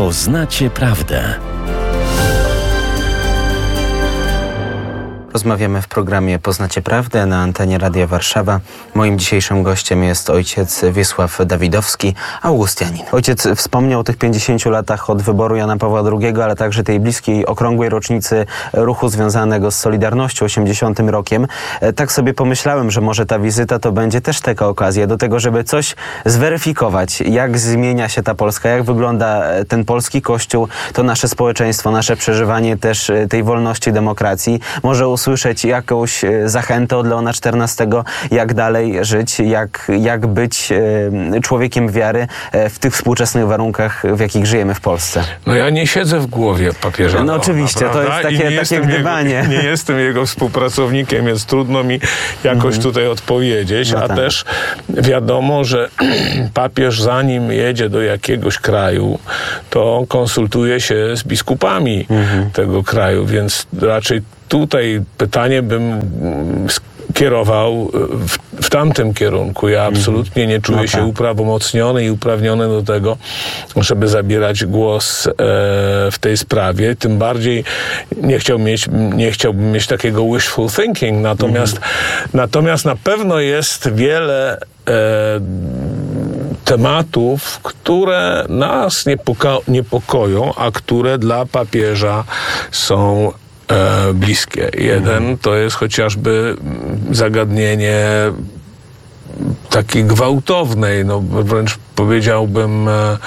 Poznacie prawdę. Rozmawiamy w programie Poznacie Prawdę na antenie Radia Warszawa. Moim dzisiejszym gościem jest ojciec Wiesław Dawidowski, augustianin. Ojciec wspomniał o tych 50 latach od wyboru Jana Pawła II, ale także tej bliskiej, okrągłej rocznicy ruchu związanego z Solidarnością, 80. rokiem. Tak sobie pomyślałem, że może ta wizyta to będzie też taka okazja do tego, żeby coś zweryfikować, jak zmienia się ta Polska, jak wygląda ten polski Kościół, to nasze społeczeństwo, nasze przeżywanie też tej wolności, demokracji. Może usłyszeć jakąś zachętę od Leona XIV, jak dalej żyć, jak być człowiekiem wiary w tych współczesnych warunkach, w jakich żyjemy w Polsce. No ja nie siedzę w głowie papieża. No oczywiście, prawda? to jest takie gdybanie. Nie jestem jego współpracownikiem, więc trudno mi jakoś tutaj odpowiedzieć, no a tak. też wiadomo, że papież zanim jedzie do jakiegoś kraju, to konsultuje się z biskupami tego kraju, więc raczej tutaj pytanie bym kierował w tamtym kierunku. Ja absolutnie nie czuję się uprawomocniony i uprawniony do tego, żeby zabierać głos w tej sprawie. Tym bardziej nie chciałbym mieć takiego wishful thinking. Natomiast na pewno jest wiele tematów, które nas niepokoją, a które dla papieża są bliskie. Jeden to jest chociażby zagadnienie takiej gwałtownej, no wręcz powiedziałbym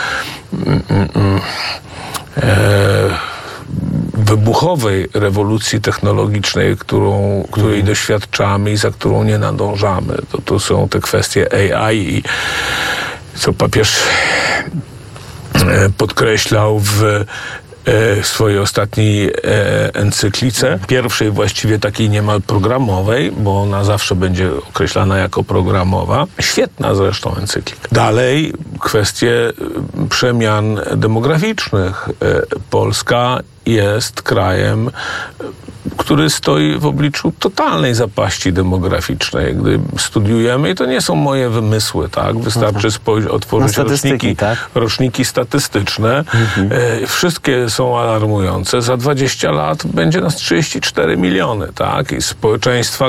wybuchowej rewolucji technologicznej, której doświadczamy i za którą nie nadążamy. To są te kwestie AI i co papież podkreślał w swojej ostatniej encyklice, pierwszej właściwie takiej niemal programowej, bo ona zawsze będzie określana jako programowa. Świetna zresztą encyklika. Dalej kwestie przemian demograficznych. Polska jest krajem, który stoi w obliczu totalnej zapaści demograficznej. Gdy studiujemy, i to nie są moje wymysły, tak? Wystarczy otworzyć roczniki statystyczne. Wszystkie są alarmujące. Za 20 lat będzie nas 34 miliony, tak? I społeczeństwa,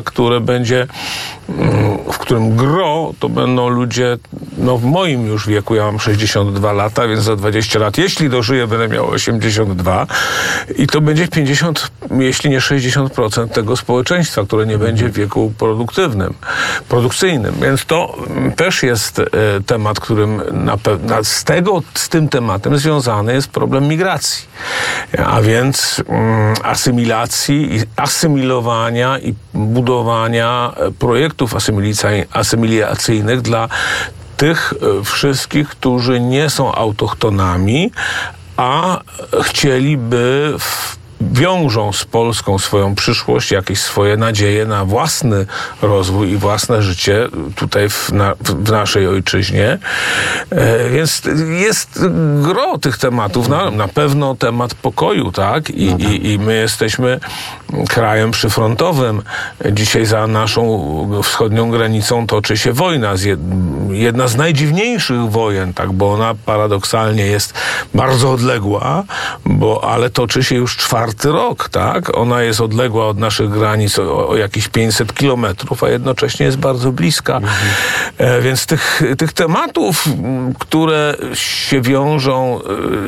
w którym gro to będą ludzie, no w moim już wieku, ja mam 62 lata, więc za 20 lat, jeśli dożyję, będę miał 82 i to będzie 50, jeśli nie 60% tego społeczeństwa, które nie będzie w wieku produkcyjnym. Więc to też jest temat, którym z tym tematem związany jest problem migracji. A więc asymilacji i asymilowania i budowania projektów asymilacyjnych dla tych wszystkich, którzy nie są autochtonami, a chcieliby wiążą z Polską swoją przyszłość, jakieś swoje nadzieje na własny rozwój i własne życie tutaj w naszej ojczyźnie. Więc jest gro tych tematów. Na pewno temat pokoju, tak? I my jesteśmy krajem przyfrontowym. Dzisiaj za naszą wschodnią granicą toczy się wojna. Jedna z najdziwniejszych wojen, tak? Bo ona paradoksalnie jest bardzo odległa, ale toczy się już 4. rok, tak? Ona jest odległa od naszych granic o jakieś 500 kilometrów, a jednocześnie jest bardzo bliska. Więc tych tematów, które się wiążą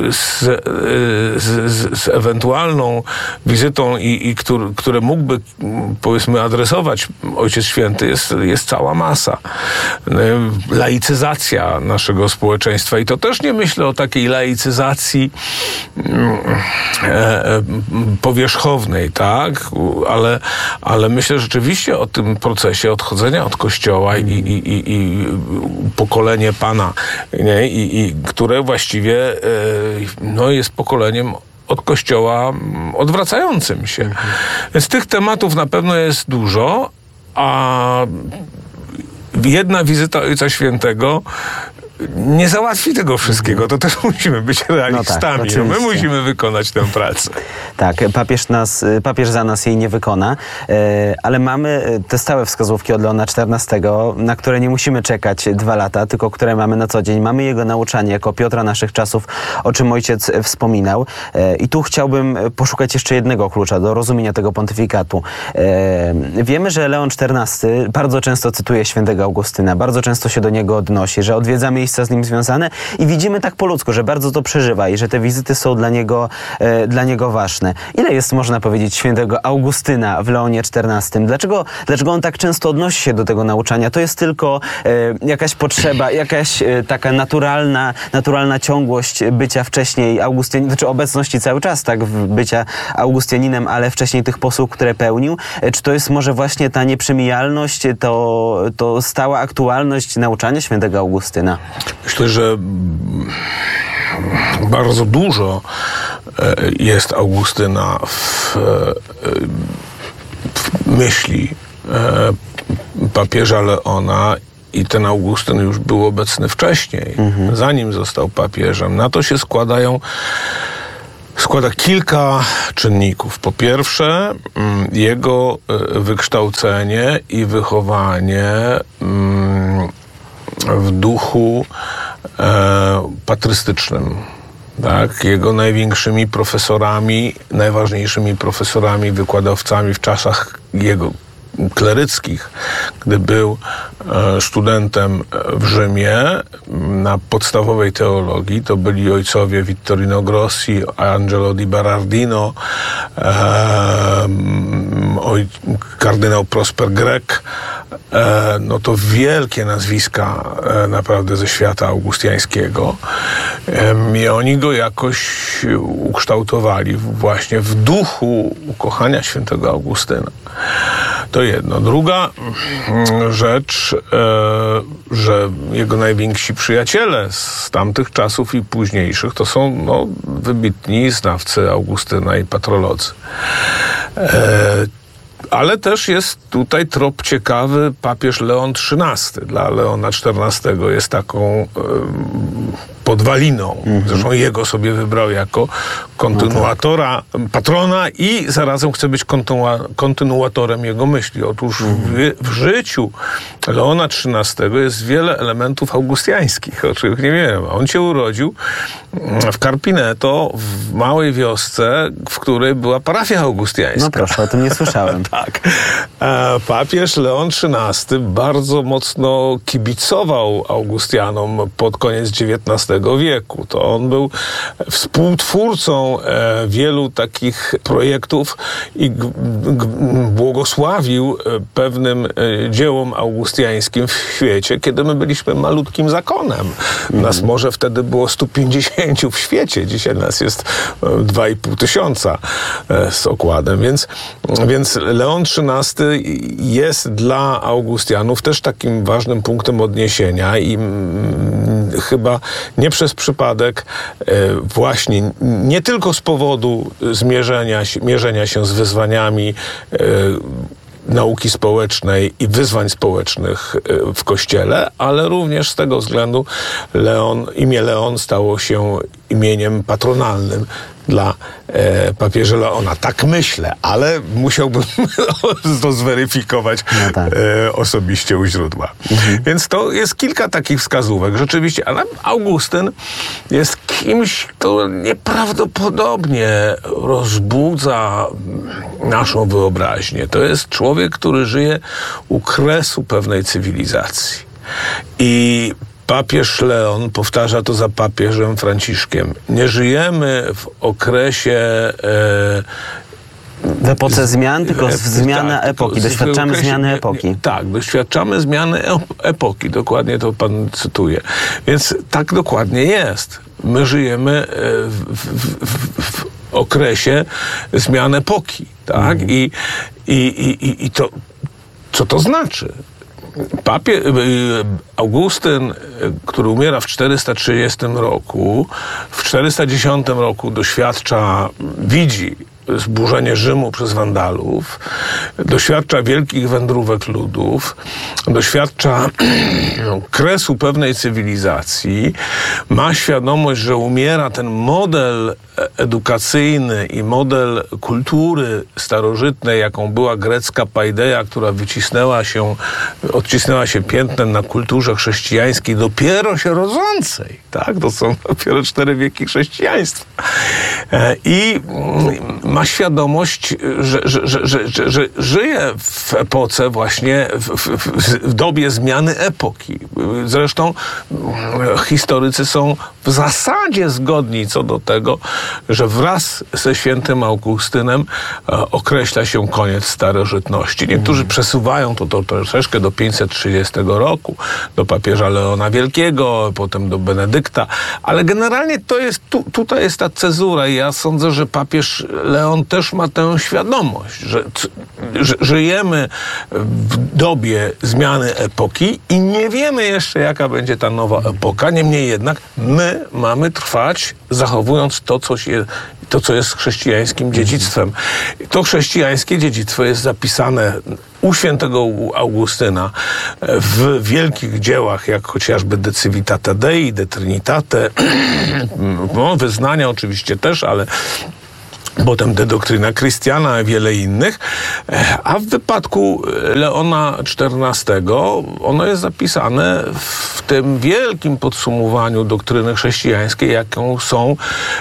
z ewentualną wizytą i które mógłby, powiedzmy, adresować Ojciec Święty, jest cała masa. Laicyzacja naszego społeczeństwa. I to też nie myślę o takiej laicyzacji powierzchownej, tak? Ale myślę rzeczywiście o tym procesie odchodzenia od Kościoła i pokolenie Pana, nie? Które właściwie jest pokoleniem od Kościoła odwracającym się. Więc tych tematów na pewno jest dużo, a jedna wizyta Ojca Świętego nie załatwi tego wszystkiego. To też musimy być realistami. oczywiście. My musimy wykonać tę pracę. Tak, papież za nas jej nie wykona, ale mamy te stałe wskazówki od Leona XIV, na które nie musimy czekać 2 lata, tylko które mamy na co dzień. Mamy jego nauczanie jako Piotra naszych czasów, o czym ojciec wspominał. I tu chciałbym poszukać jeszcze jednego klucza do rozumienia tego pontyfikatu. Wiemy, że Leon XIV bardzo często cytuje świętego Augustyna, bardzo często się do niego odnosi, że odwiedza miejsca z nim związane i widzimy tak po ludzku, że bardzo to przeżywa i że te wizyty są dla niego ważne. Ile jest, można powiedzieć, świętego Augustyna w Leonie XIV? Dlaczego on tak często odnosi się do tego nauczania? To jest tylko jakaś potrzeba, jakaś taka naturalna ciągłość bycia wcześniej Augustianinem, znaczy obecności cały czas, tak, bycia Augustianinem, ale wcześniej tych posług, które pełnił? Czy to jest może właśnie ta nieprzemijalność, to stała aktualność nauczania świętego Augustyna? Myślę, że bardzo dużo jest Augustyna w myśli papieża Leona i ten Augustyn już był obecny wcześniej, zanim został papieżem. Na to się składa kilka czynników. Po pierwsze, jego wykształcenie i wychowanie w duchu patrystycznym. Tak? Jego największymi profesorami, najważniejszymi profesorami, wykładowcami w czasach jego kleryckich, gdy był studentem w Rzymie na podstawowej teologii, to byli ojcowie Vittorino Grossi, Angelo di Berardino, kardynał Prosper Grek, no to wielkie nazwiska naprawdę ze świata augustiańskiego. I oni go jakoś ukształtowali właśnie w duchu ukochania świętego Augustyna. To jedno. Druga rzecz, że jego najwięksi przyjaciele z tamtych czasów i późniejszych to są wybitni znawcy Augustyna i patrolodzy. Ale też jest tutaj trop ciekawy papież Leon XIII. Dla Leona XIV jest taką podwaliną. Zresztą jego sobie wybrał jako kontynuatora, patrona i zarazem chce być kontynuatorem jego myśli. Otóż w życiu Leona XIII jest wiele elementów augustiańskich, o których nie wiem. On się urodził w Carpineto, w małej wiosce, w której była parafia augustiańska. No proszę, o tym nie słyszałem. Tak. Papież Leon XIII bardzo mocno kibicował Augustianom pod koniec XIX wieku. To on był współtwórcą wielu takich projektów i błogosławił pewnym dziełom augustiańskim w świecie, kiedy my byliśmy malutkim zakonem. Nas może wtedy było 150 w świecie. Dzisiaj nas jest 2500 z okładem. Więc Leon XIII jest dla Augustianów też takim ważnym punktem odniesienia i chyba nie przez przypadek właśnie nie tylko z powodu mierzenia się z wyzwaniami nauki społecznej i wyzwań społecznych w Kościele, ale również z tego względu imię Leon stało się imieniem patronalnym dla papieża Leona. Tak myślę, ale musiałbym to zweryfikować osobiście u źródła. Więc to jest kilka takich wskazówek. Rzeczywiście, ale Augustyn jest kimś, kto nieprawdopodobnie rozbudza naszą wyobraźnię. To jest człowiek, który żyje u kresu pewnej cywilizacji. I papież Leon powtarza to za papieżem Franciszkiem. Nie żyjemy w okresie w epoce zmian, tylko zmiana epoki. Doświadczamy zmiany epoki. Tak, doświadczamy zmiany epoki. Dokładnie to pan cytuje. Więc tak dokładnie jest. My żyjemy w okresie zmian epoki. Tak? I to, co to znaczy? Augustyn, który umiera w 430 roku, w 410 roku widzi zburzenie Rzymu przez Wandalów, doświadcza wielkich wędrówek ludów, doświadcza kresu pewnej cywilizacji, ma świadomość, że umiera ten model edukacyjny i model kultury starożytnej, jaką była grecka paideia, która odcisnęła się piętnem na kulturze chrześcijańskiej, dopiero się rodzącej. Tak? To są dopiero 4 wieki chrześcijaństwa. I ma świadomość, że żyje w epoce właśnie, w dobie zmiany epoki. Zresztą historycy są w zasadzie zgodni co do tego, że wraz ze świętym Augustynem określa się koniec starożytności. Niektórzy przesuwają to troszeczkę do 530 roku, do papieża Leona Wielkiego, potem do Benedykta, ale generalnie tutaj jest ta cezura i ja sądzę, że papież Leon też ma tę świadomość, że żyjemy w dobie zmiany epoki i nie wiemy jeszcze, jaka będzie ta nowa epoka. Niemniej jednak my mamy trwać, zachowując to, co jest chrześcijańskim dziedzictwem. To chrześcijańskie dziedzictwo jest zapisane u świętego Augustyna w wielkich dziełach, jak chociażby De Civitate Dei, De Trinitate, wyznania oczywiście też, ale potem De Doctrina Christiana i wiele innych. A w wypadku Leona XIV ono jest zapisane w tym wielkim podsumowaniu doktryny chrześcijańskiej, jaką są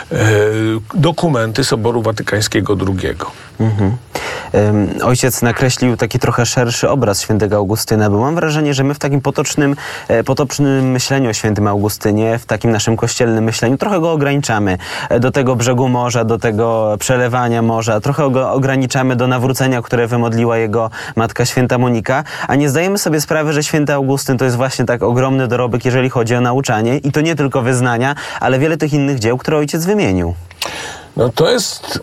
dokumenty Soboru Watykańskiego II. Mhm. Ojciec nakreślił taki trochę szerszy obraz świętego Augustyna, bo mam wrażenie, że my w takim potocznym myśleniu o świętym Augustynie, w takim naszym kościelnym myśleniu trochę go ograniczamy do tego brzegu morza, do tego przelewania morza, trochę go ograniczamy do nawrócenia, które wymodliła jego matka święta Monika, a nie zdajemy sobie sprawy, że święty Augustyn to jest właśnie tak ogromny dorobek, jeżeli chodzi o nauczanie i to nie tylko wyznania, ale wiele tych innych dzieł, które ojciec wymienił. No to jest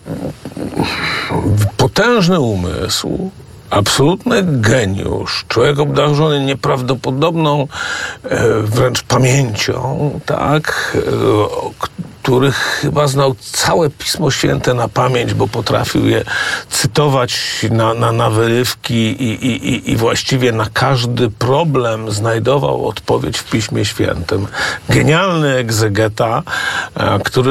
potężny umysł, absolutny geniusz, człowiek obdarzony nieprawdopodobną wręcz pamięcią, tak, który chyba znał całe Pismo Święte na pamięć, bo potrafił je cytować na wyrywki i właściwie na każdy problem znajdował odpowiedź w Piśmie Świętym. Genialny egzegeta, który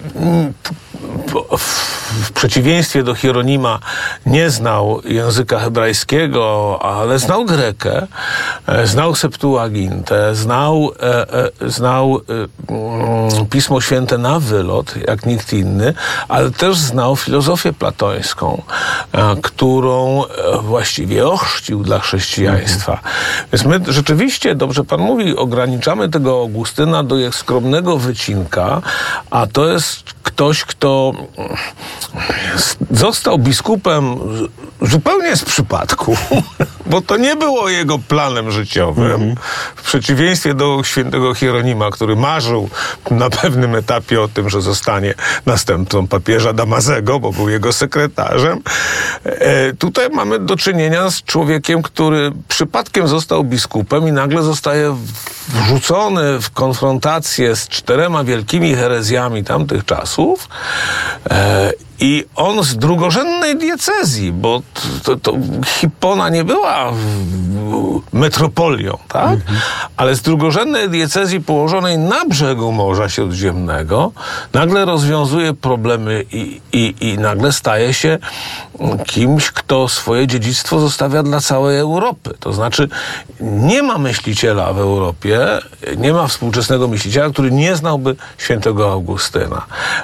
w przeciwieństwie do Hieronima nie znał języka hebrajskiego, ale znał grekę, znał Septuagintę, znał Pismo Święte na wylot, jak nikt inny, ale też znał filozofię platońską, którą właściwie ochrzcił dla chrześcijaństwa. Więc my rzeczywiście, dobrze pan mówi, ograniczamy tego Augustyna do jego skromnego wycinka, a to jest ktoś, kto został biskupem zupełnie z przypadku, bo to nie było jego planem życiowym. W przeciwieństwie do świętego Hieronima, który marzył na pewnym etapie o tym, że zostanie następcą papieża Damazego, bo był jego sekretarzem. Tutaj mamy do czynienia z człowiekiem, który przypadkiem został biskupem i nagle zostaje wrzucony w konfrontację z 4 wielkimi herezjami tamtych czasów. I on z drugorzędnej diecezji, bo to Hippona nie była metropolią, tak? Ale z drugorzędnej diecezji położonej na brzegu Morza Śródziemnego nagle rozwiązuje problemy i nagle staje się kimś, kto swoje dziedzictwo zostawia dla całej Europy. To znaczy nie ma myśliciela w Europie, nie ma współczesnego myśliciela, który nie znałby świętego Augustyna.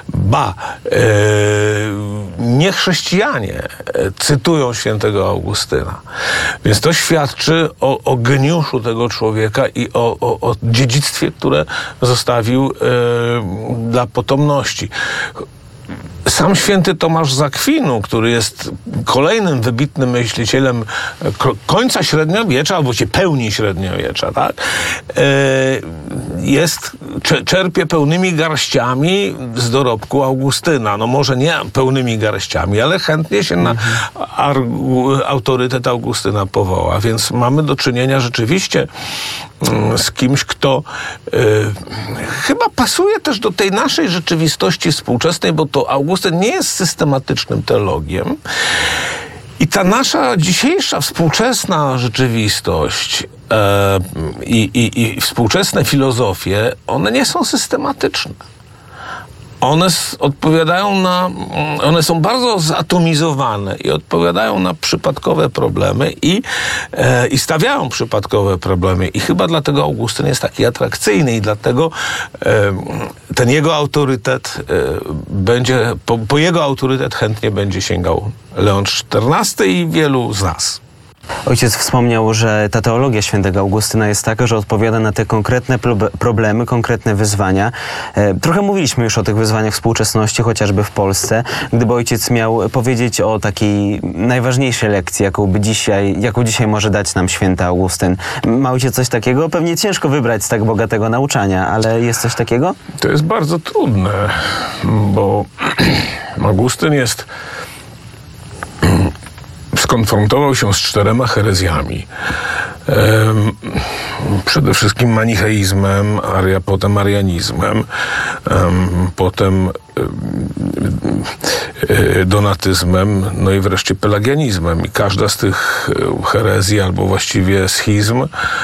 Niechrześcijanie cytują świętego Augustyna. Więc to świadczy o geniuszu tego człowieka i o dziedzictwie, które zostawił dla potomności. Sam święty Tomasz z Akwinu, który jest kolejnym wybitnym myślicielem końca średniowiecza, albo pełni średniowiecza, tak? Czerpie pełnymi garściami z dorobku Augustyna. No może nie pełnymi garściami, ale chętnie się na autorytet Augustyna powoła. Więc mamy do czynienia rzeczywiście z kimś, kto chyba pasuje też do tej naszej rzeczywistości współczesnej, bo to Augustyn nie jest systematycznym teologiem. I ta nasza dzisiejsza współczesna rzeczywistość i współczesne filozofie, one nie są systematyczne. One są bardzo zatomizowane i odpowiadają na przypadkowe problemy i stawiają przypadkowe problemy. I chyba dlatego Augustyn jest taki atrakcyjny i dlatego ten jego autorytet po jego autorytet chętnie będzie sięgał Leon XIV i wielu z nas. Ojciec wspomniał, że ta teologia świętego Augustyna jest taka, że odpowiada na te konkretne problemy, konkretne wyzwania. Trochę mówiliśmy już o tych wyzwaniach współczesności, chociażby w Polsce. Gdyby ojciec miał powiedzieć o takiej najważniejszej lekcji, jaką dzisiaj może dać nam święty Augustyn. Ma ojciec coś takiego? Pewnie ciężko wybrać z tak bogatego nauczania, ale jest coś takiego? To jest bardzo trudne, bo Augustyn skonfrontował się z 4 herezjami. Przede wszystkim manicheizmem, potem arianizmem, potem donatyzmem, no i wreszcie pelagianizmem. I każda z tych herezji, albo właściwie schizm,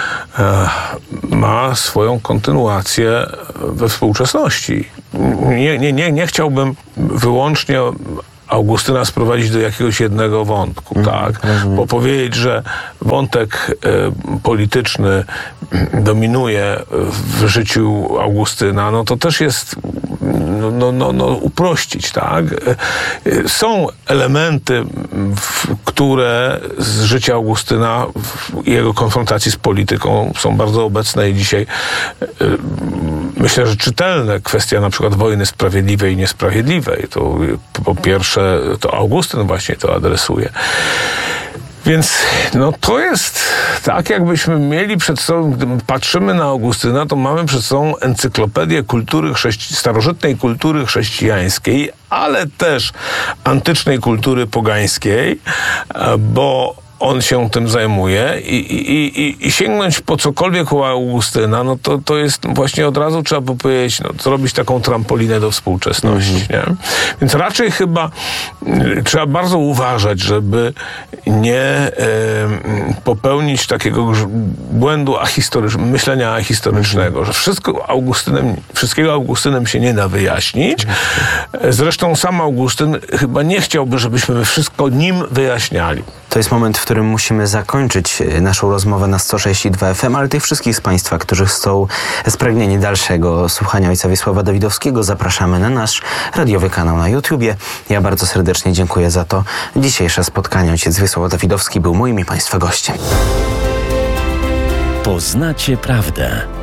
ma swoją kontynuację we współczesności. Nie chciałbym wyłącznie Augustyna sprowadzić do jakiegoś jednego wątku, tak? Bo powiedzieć, że wątek polityczny dominuje w życiu Augustyna, no to też jest uprościć, tak? Są elementy, które z życia Augustyna i jego konfrontacji z polityką są bardzo obecne i dzisiaj myślę, że czytelne. Kwestia na przykład wojny sprawiedliwej i niesprawiedliwej. To po pierwsze, to Augustyn właśnie to adresuje. Więc to jest tak, jakbyśmy mieli przed sobą, gdy patrzymy na Augustyna, to mamy przed sobą encyklopedię starożytnej kultury chrześcijańskiej, ale też antycznej kultury pogańskiej, bo on się tym zajmuje i sięgnąć po cokolwiek u Augustyna, to jest właśnie od razu trzeba powiedzieć, zrobić taką trampolinę do współczesności. Nie? Więc raczej chyba trzeba bardzo uważać, żeby nie popełnić takiego błędu myślenia ahistorycznego, że wszystkiego Augustynem się nie da wyjaśnić. Zresztą sam Augustyn chyba nie chciałby, żebyśmy wszystko nim wyjaśniali. To jest moment, w którym musimy zakończyć naszą rozmowę na 106,2 FM, ale tych wszystkich z Państwa, którzy są spragnieni dalszego słuchania ojca Wiesława Dawidowskiego, zapraszamy na nasz radiowy kanał na YouTubie. Ja bardzo serdecznie dziękuję za to dzisiejsze spotkanie. Ojciec Wiesław Dawidowski był moim i Państwa gościem. Poznacie prawdę.